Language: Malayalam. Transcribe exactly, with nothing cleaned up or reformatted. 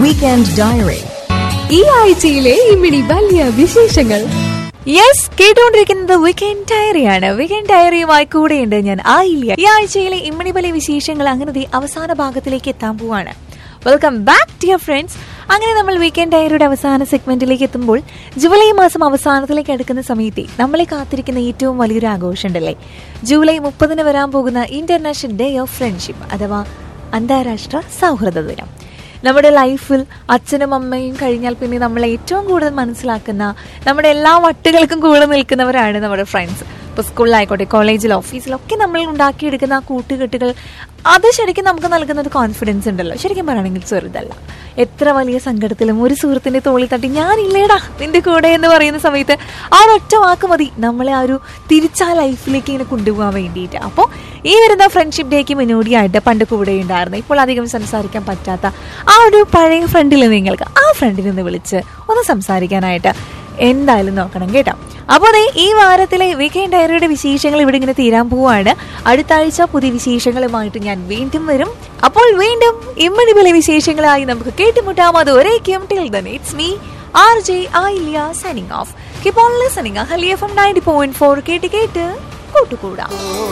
Weekend diary. ഈ ആഴ്ചയിലെ ഇമ്മിണി വലിയ വിശേഷങ്ങൾ. യെസ്, കേട്ടുകൊണ്ടിരിക്കുന്നത് വീക്കെൻഡ് ഡയറിയാണ്. വീക്കെൻഡ് ഡയറിയുമായി കൂടെയുണ്ട് ഞാൻ ആയില്ല. ഈ ആഴ്ചയിലെ ഇമ്മിണി വലിയ വിശേഷങ്ങൾ അങ്ങനെ അവസാന ഭാഗത്തിലേക്ക് എത്താൻ പോവാണ്. Welcome back dear friends. അങ്ങനെ നമ്മൾ വീക്കെൻഡ് ഡയറിയുടെ അവസാന സെഗ്മെന്റിലേക്ക് എത്തുമ്പോൾ ജൂലൈ മാസം അവസാനത്തിലേക്ക് അടുക്കുന്ന സമയത്തെ നമ്മളെ കാത്തിരിക്കുന്ന ഏറ്റവും വലിയൊരു ആഘോഷം ഉണ്ടല്ലേ, ജൂലൈ മുപ്പതിന് വരാൻ പോകുന്ന ഇന്റർനാഷണൽ ഡേ ഓഫ് ഫ്രണ്ട്ഷിപ്പ് അഥവാ അന്താരാഷ്ട്ര സൗഹൃദ ദിനം. നമ്മുടെ ലൈഫിൽ അച്ഛനും അമ്മയും കഴിഞ്ഞാൽ പിന്നെ നമ്മളെ ഏറ്റവും കൂടുതൽ മനസ്സിലാക്കുന്ന, നമ്മുടെ എല്ലാ വട്ടുകൾക്കും കൂടെ നിൽക്കുന്നവരാണ് നമ്മുടെ ഫ്രണ്ട്സ്. ഇപ്പോൾ സ്കൂളിലായിക്കോട്ടെ, കോളേജിൽ, ഓഫീസിലൊക്കെ നമ്മൾ ഉണ്ടാക്കിയെടുക്കുന്ന ആ കൂട്ടുകെട്ടുകൾ, അത് ശരിക്കും നമുക്ക് നൽകുന്ന ഒരു കോൺഫിഡൻസ് ഉണ്ടല്ലോ. ശരിക്കും പറയുകയാണെങ്കിൽ ചെറുതല്ല. എത്ര വലിയ സങ്കടത്തിലും ഒരു സുഹൃത്തിന്റെ തോളിൽ തട്ടി ഞാനില്ലേടാ നിന്റെ കൂടെ എന്ന് പറയുന്ന സമയത്ത് ആ ഒറ്റ വാക്ക് മതി നമ്മളെ ആ ഒരു തിരിച്ചാ ലൈഫിലേക്ക് ഇങ്ങനെ കൊണ്ടുപോകാൻ വേണ്ടിയിട്ട്. അപ്പോൾ ഈ വരുന്ന ഫ്രണ്ട്ഷിപ്പ് ഡേക്ക് മുന്നോടിയായിട്ട് പണ്ട് കൂടെ ഉണ്ടായിരുന്നു, ഇപ്പോൾ അധികം സംസാരിക്കാൻ പറ്റാത്ത ആ ഒരു പഴയ ഫ്രണ്ടിൽ നിങ്ങൾക്ക് ആ ഫ്രണ്ടിൽ നിന്ന് വിളിച്ച് ഒന്ന് സംസാരിക്കാനായിട്ട് എന്തായാലും നോക്കണം കേട്ടോ. അപ്പോൾ ഈ വാരത്തിലെ വീക്കെൻഡ് ഡയറിയുടെ വിശേഷങ്ങൾ ഇവിടെ ഇങ്ങനെ തീരാൻ പോവാണ്. അടുത്ത ആഴ്ച പുതിയ വിശേഷങ്ങളുമായിട്ട് ഞാൻ വീണ്ടും വരും. അപ്പോൾ വീണ്ടും ഇമ്മണി പോലെ വിശേഷങ്ങളായി നമുക്ക് കേട്ടുമുട്ടാം. അതുവരേക്കും till then it's me R J Ayilya signing off. Keep on listening Ahalya F M ninety point four. കേട്ട് കേട്ട് കൂട്ടുകൂടാം.